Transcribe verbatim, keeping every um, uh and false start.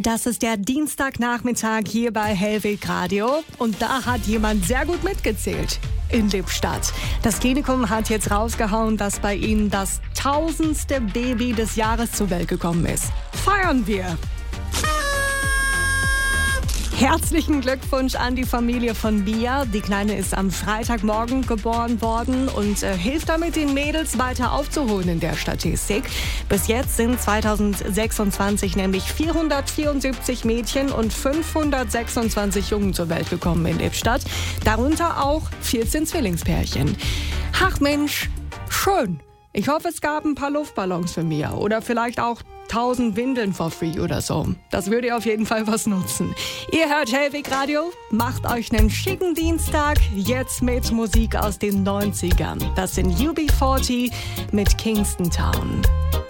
Das ist der Dienstagnachmittag hier bei Hellweg Radio und da hat jemand sehr gut mitgezählt in Lippstadt. Das Klinikum hat jetzt rausgehauen, dass bei ihnen das tausendste Baby des Jahres zur Welt gekommen ist. Feiern wir! Herzlichen Glückwunsch an die Familie von Bia. Die Kleine ist am Freitagmorgen geboren worden und äh, hilft damit, den Mädels weiter aufzuholen in der Statistik. Bis jetzt sind zweitausendsechsundzwanzig nämlich vierhundertvierundsiebzig Mädchen und fünfhundertsechsundzwanzig Jungen zur Welt gekommen in Lippstadt. Darunter auch vierzehn Zwillingspärchen. Ach Mensch, schön. Ich hoffe, es gab ein paar Luftballons für mir oder vielleicht auch tausend Windeln for free oder so. Das würde ihr auf jeden Fall was nutzen. Ihr hört Hellweg Radio, macht euch einen schicken Dienstag, jetzt mit Musik aus den neunzigern. Das sind U B vierzig mit Kingston Town.